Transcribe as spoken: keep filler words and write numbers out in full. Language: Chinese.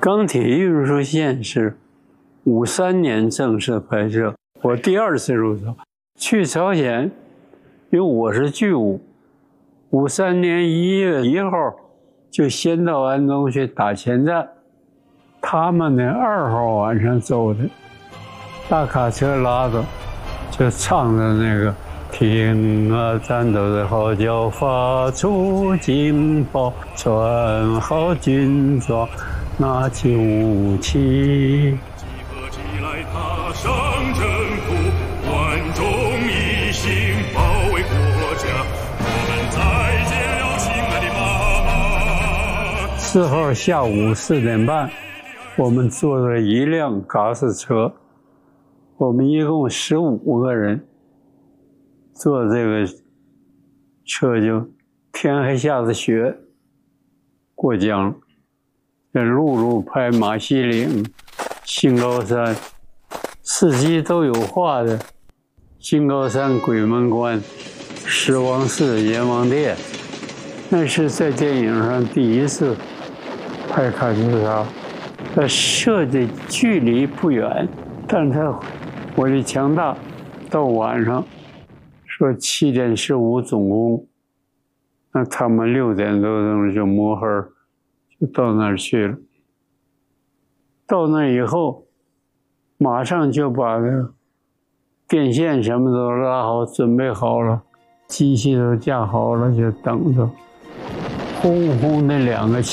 钢铁运输线是五三年正式拍摄，我第二次入朝。去朝鲜，因为我是剧务，五三年一月一号就先到安东去打前站，他们呢二号晚上走的，大卡车拉着，就唱着那个。听啊，战斗的号角发出警报，穿好军装，拿起武器。集合起来，踏上征途，万众一心保卫国家。我们再见了，亲爱的妈妈。四号下午四点半，我们坐了一辆嘎斯车，我们一共十五个人。坐这个车就天还下着雪，过江，在陆路拍马西岭、新高山，四季都有画的。新高山鬼门关、狮王寺、阎王殿，那是在电影上第一次拍卡秋莎。它设的距离不远，但是它火力强大，到晚上。说七点十五总攻，那他们六点多钟就摸黑就到那儿去了。到那以后，马上就把那个电线什么都拉好，准备好了，机器都架好了，就等着轰轰的两个